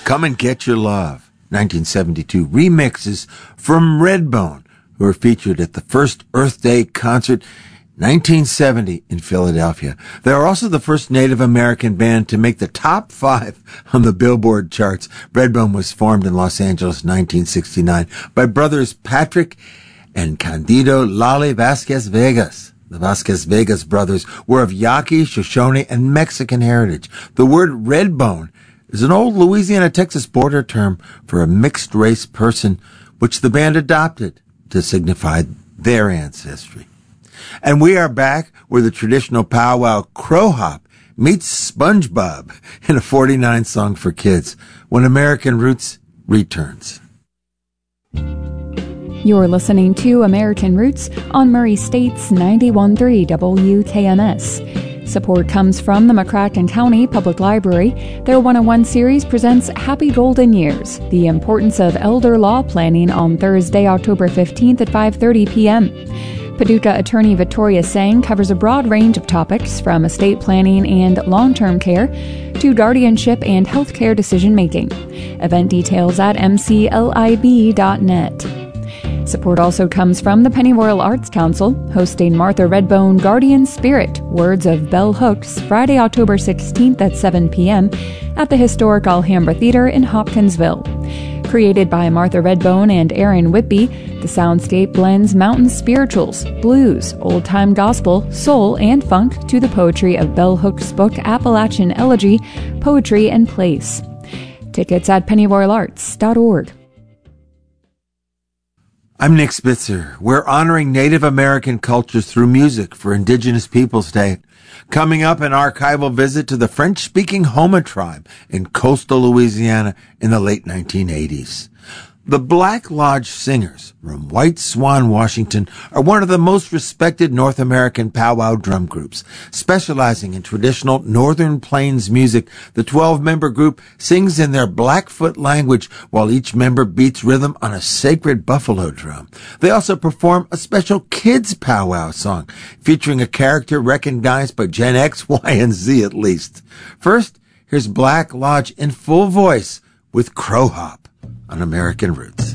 Come and Get Your Love, 1972 remixes from Redbone, who were featured at the first Earth Day concert 1970 in Philadelphia. They are also the first Native American band to make the top 5 on the Billboard charts. Redbone was formed in Los Angeles in 1969 by brothers Patrick and Candido Lali Vasquez Vegas. The Vasquez Vegas brothers were of Yaqui, Shoshone, and Mexican heritage. The word Redbone is an old Louisiana-Texas border term for a mixed-race person, which the band adopted to signify their ancestry. And we are back where the traditional powwow Crow Hop meets SpongeBob in a 49 song for kids when American Roots returns. You're listening to American Roots on Murray State's 91.3 WKMS. Support comes from the McCracken County Public Library. Their 101 series presents Happy Golden Years, the importance of elder law planning on Thursday, October 15th at 5:30 p.m. Paducah attorney Victoria Sang covers a broad range of topics from estate planning and long-term care to guardianship and healthcare decision-making. Event details at mclib.net. Support also comes from the Pennyroyal Arts Council, hosting Martha Redbone Guardian Spirit, Words of Bell Hooks, Friday, October 16th at 7 p.m. at the historic Alhambra Theater in Hopkinsville. Created by Martha Redbone and Aaron Whitby, the soundscape blends mountain spirituals, blues, old-time gospel, soul, and funk to the poetry of Bell Hooks' book Appalachian Elegy, Poetry and Place. Tickets at pennyroyalarts.org. I'm Nick Spitzer. We're honoring Native American cultures through music for Indigenous Peoples Day. Coming up, an archival visit to the French-speaking Houma tribe in coastal Louisiana in the late 1980s. The Black Lodge Singers from White Swan, Washington, are one of the most respected North American powwow drum groups. Specializing in traditional Northern Plains music, the 12-member group sings in their Blackfoot language while each member beats rhythm on a sacred buffalo drum. They also perform a special kids powwow song featuring a character recognized by Gen X, Y, and Z at least. First, here's Black Lodge in full voice with Crow Hop on American Roots.